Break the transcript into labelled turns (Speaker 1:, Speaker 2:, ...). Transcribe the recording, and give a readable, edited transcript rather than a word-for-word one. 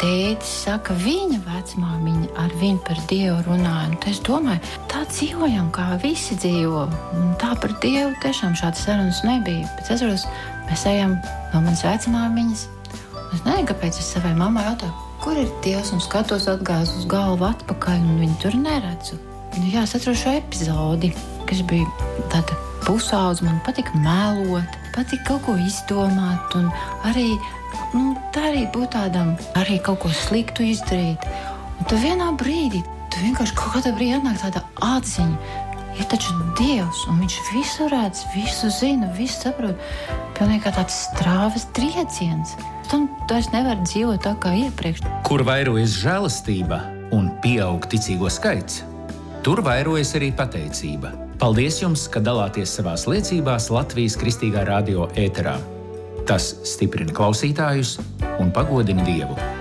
Speaker 1: tētis saka, viņa vecmāmiņa ar viņu par Dievu runāja. Un es domāju, tā dzīvojam, kā visi dzīvo. Un tā par Dievu tiešām šādas sarunas nebija. Bet es varos, mēs ejam no manas vecmāmiņas. Es nezinu, kāpēc es savai mammai jautāju, kur ir Dievs, un skatos atgāz uz galvu atpakaļ, un viņu tur neredzu. Jā, es atceros šo epizodi, kas bija tāda pusaudze, man patika melot, patika kaut ko izdomāt, un arī darīt būt tādam, arī kaut ko sliktu izdarīt. Un tad vienā brīdī, tu vienkārši kaut kādā brīdī atnāk tāda atziņa, ir taču Dievs, un viņš visu redz, visu zina, visu saprot, pilnīgi kā tāds strāves trieciens. Tam es nevaru dzīvot tā kā iepriekš.
Speaker 2: Kur vairojas žēlastība un pieaug ticīgo skaits, tur vairojas arī pateicība. Paldies jums, ka dalāties savās liecībās Latvijas Kristīgā radio ēterā. Tas stiprina klausītājus un pagodina Dievu.